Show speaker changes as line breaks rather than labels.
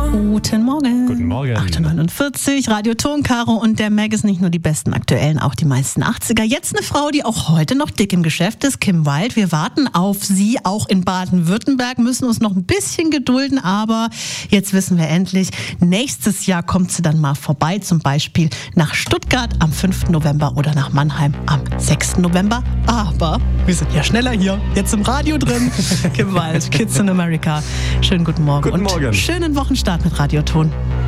Guten Morgen.
Guten Morgen.
8:49 Uhr, Radio Ton, Caro und der Mag ist nicht nur die besten aktuellen, auch die meisten 80er. Jetzt eine Frau, die auch heute noch dick im Geschäft ist, Kim Wilde. Wir warten auf sie, auch in Baden-Württemberg, müssen uns noch ein bisschen gedulden, aber jetzt wissen wir endlich, nächstes Jahr kommt sie dann mal vorbei, zum Beispiel nach Stuttgart am 5. November oder nach Mannheim am 6. November. Aber wir sind ja schneller hier, jetzt im Radio drin. Kim Wilde, Kids in America. Schönen guten Morgen.
Guten Morgen.
Und schönen Wochenstart mit Radio Ton.